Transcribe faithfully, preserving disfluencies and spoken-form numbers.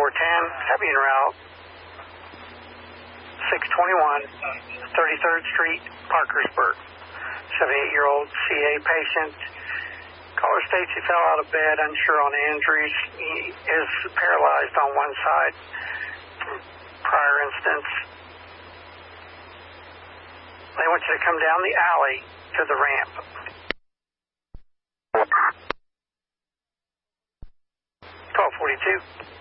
four ten, heavy en route, six twenty-one, thirty-third Street, Parkersburg. seventy-eight-year-old C A patient. Caller states he fell out of bed, unsure on injuries. He is paralyzed on one side. Prior instance. They want you to come down the alley to the ramp. twelve forty-two.